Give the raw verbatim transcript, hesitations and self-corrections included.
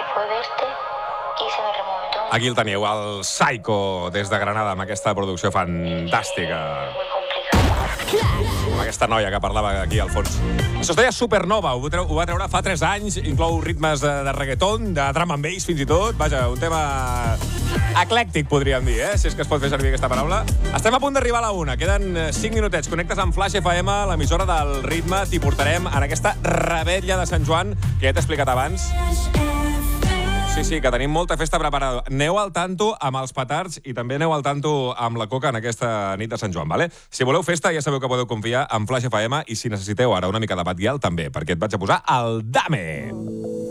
fue Veste y se me removió todo. Aquí el teniu, el Psycho, des de Granada, amb aquesta producció fantàstica. Muy complicado. Amb aquesta noia que parlava aquí al fons. Això es deia Supernova, ho, treu, ho va treure fa tres anys, inclou ritmes de, de reggaeton, de drum and bass fins i tot. Vaja, un tema eclèctic, podríem dir, eh? Si és que es pot fer servir aquesta paraula. Estem a punt d'arribar a la una, queden cinc minutets. Connectes amb Flash F M, l'emissora del ritme. T'hi portarem en aquesta rebetlla de Sant Joan, que ja t'he explicat abans. Sí, sí, que tenim molta festa preparada. Aneu al tanto amb els petards i també aneu al tanto amb la coca en aquesta nit de Sant Joan, vale? Si voleu festa, ja sabeu que podeu confiar en Flash F M i si necessiteu ara una mica de batial, també, perquè et vaig a posar el Dame.